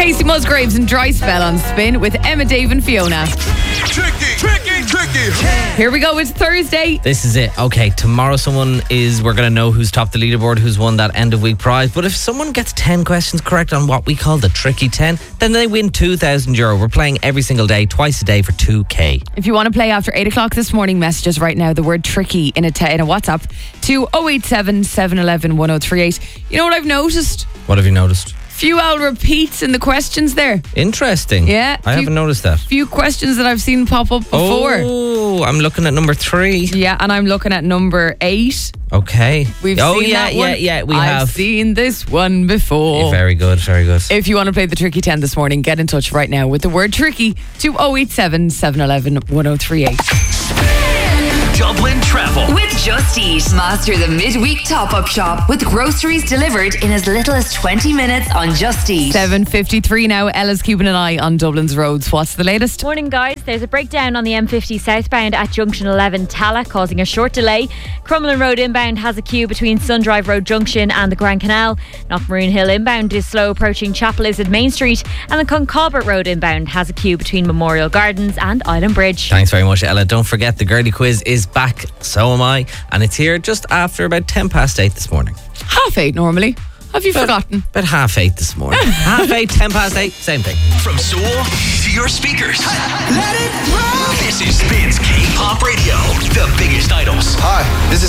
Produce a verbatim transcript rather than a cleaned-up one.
Stacey Musgraves and Dry Spell on Spin with Emma, Dave and Fiona. Tricky, tricky, tricky. Here we go, it's Thursday. This is it. Okay, tomorrow someone is, we're going to know who's topped the leaderboard, who's won that end of week prize. But if someone gets ten questions correct on what we call the tricky ten, then they win two thousand euro. We're playing every single day, twice a day for two K. If you want to play after eight o'clock this morning, messages right now the word tricky in a, te- in a WhatsApp to oh eight seven, seven one one, one oh three eight. You know what I've noticed? What have you noticed? Few Al repeats in the questions there. Interesting. Yeah. I few, haven't noticed that. Few questions that I've seen pop up before. Oh, I'm looking at number three. Yeah, and I'm looking at number eight. Okay. We've oh, seen yeah, that one. yeah, yeah, we I've have. seen this one before. Yeah, very good, very good. If you want to play the Tricky ten this morning, get in touch right now with the word tricky to oh eight seven, seven one one, one oh three eight. Dublin Travel with Just Eat. Master the midweek top-up shop with groceries delivered in as little as twenty minutes on Just Eat. seven fifty-three now. Ella's keeping an eye on Dublin's roads. What's the latest? Morning, guys. There's a breakdown on the M fifty southbound at junction eleven Tala, causing a short delay. Crumlin Road inbound has a queue between Sundrive Road Junction and the Grand Canal. Knockmaroon Hill inbound is slow approaching Chapel Lizard Main Street, and the Concorbett Road inbound has a queue between Memorial Gardens and Island Bridge. Thanks very much, Ella. Don't forget the girly quiz is back. So am I. And it's here just after about ten past eight this morning. Half eight normally. Have you about, forgotten? About half eight this morning. half eight, ten past eight, same thing. From Seoul to your speakers. Let it roll. This is Spin's K-Pop Radio. The biggest idols. Hi, this is